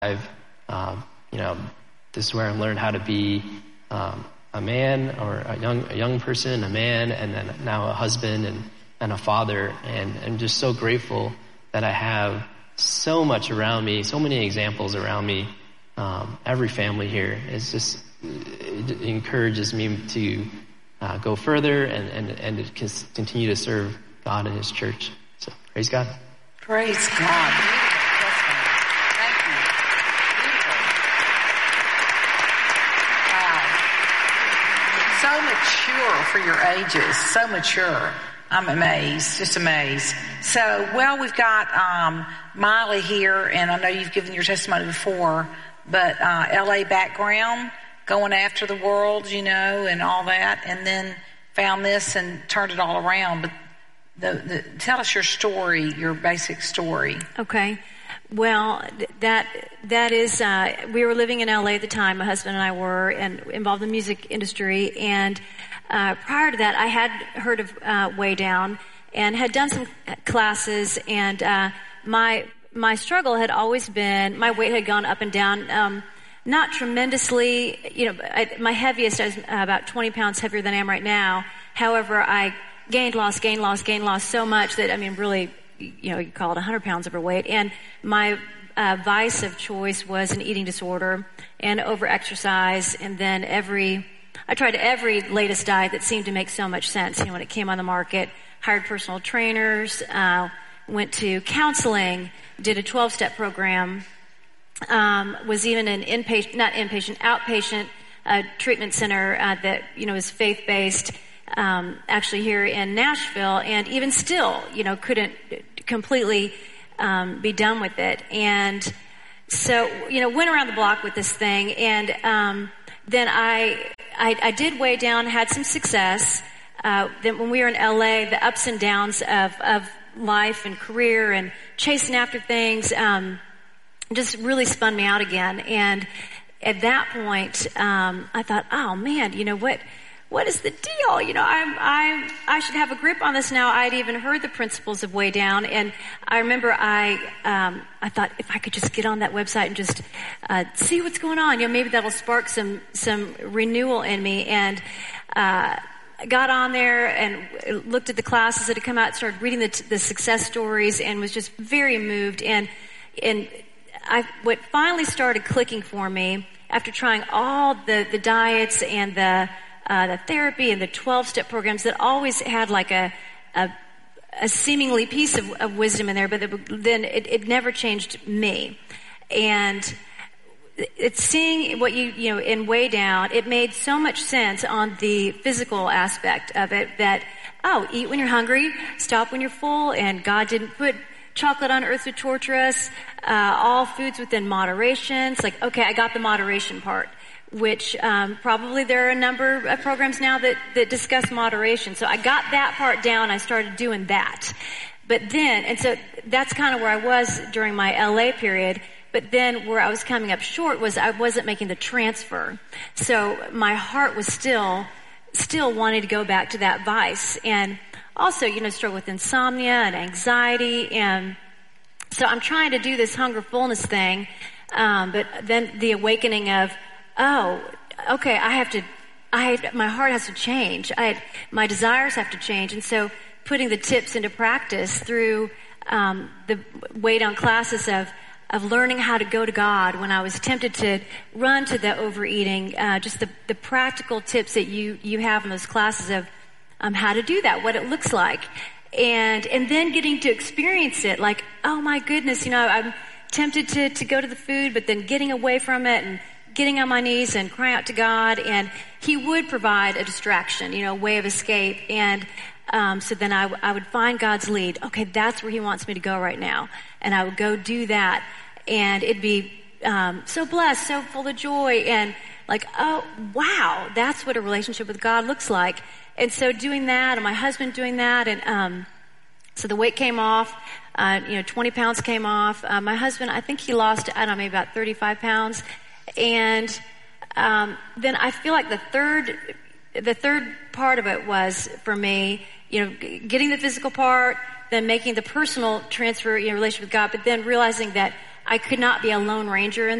I've, this is where I learned how to be a man, or a young person, a man, and then now a husband and a father. And I'm just so grateful that I have so much around me, so many examples around me. Every family here is just, it encourages me to go further and to continue to serve God and His church. So praise God. Praise God. Thank you. Beautiful. Wow. So mature for your ages. So mature. I'm amazed, just amazed. So, well, we've got Miley here, and I know you've given your testimony before, but LA background, going after the world, and all that, and then found this and turned it all around. But tell us your story, your basic story. Okay. Well, that is, we were living in LA at the time, my husband and I were, and involved in the music industry, and prior to that, I had heard of Way Down and had done some classes, and my struggle had always been, my weight had gone up and down, not tremendously, my heaviest, I was about 20 pounds heavier than I am right now. However, I gained, lost so much that, really, you call it 100 pounds overweight. And my vice of choice was an eating disorder and over-exercise, and then I tried every latest diet that seemed to make so much sense, when it came on the market. Hired personal trainers, went to counseling, did a 12-step program, was even an outpatient treatment center that, is faith-based, actually here in Nashville, and even still, couldn't completely be done with it. And so, went around the block with this thing, and then I did Way Down, had some success. Then when we were in LA, the ups and downs of life and career and chasing after things just really spun me out again. And at that point, I thought, oh man, what is the deal? I should have a grip on this now. I'd even heard the principles of Way Down, and I remember I thought if I could just get on that website and just see what's going on, maybe that'll spark some renewal in me. And got on there and looked at the classes that had come out, started reading the success stories, and was just very moved. And what finally started clicking for me after trying all the diets and the therapy and the 12-step programs that always had like a seemingly piece of wisdom in there, but then it never changed me. And it's seeing what in Way Down, it made so much sense on the physical aspect of it that, eat when you're hungry, stop when you're full, and God didn't put chocolate on earth to torture us, all foods within moderation. It's like, okay, I got the moderation part, which probably there are a number of programs now that discuss moderation. So I got that part down, I started doing that. But then, and so that's kind of where I was during my LA period. But then where I was coming up short was I wasn't making the transfer. So my heart was still wanting to go back to that vice. And also, struggle with insomnia and anxiety. And so I'm trying to do this hunger fullness thing. But then the awakening of, okay, my heart has to change. My desires have to change. And so putting the tips into practice through, the Way Down classes of learning how to go to God when I was tempted to run to the overeating, just the practical tips that you have in those classes of how to do that, what it looks like. And then getting to experience it, like, oh my goodness, I'm tempted to go to the food, but then getting away from it and getting on my knees and crying out to God, and He would provide a distraction, a way of escape. And so then I would find God's lead. Okay, that's where He wants me to go right now. And I would go do that. And it'd be so blessed, so full of joy, and like, oh, wow, that's what a relationship with God looks like. And so doing that, and my husband doing that, and so the weight came off, 20 pounds came off. My husband, I think he lost, maybe about 35 pounds. And then I feel like the third part of it was, for me, getting the physical part, then making the personal transfer, relationship with God, but then realizing that I could not be a lone ranger in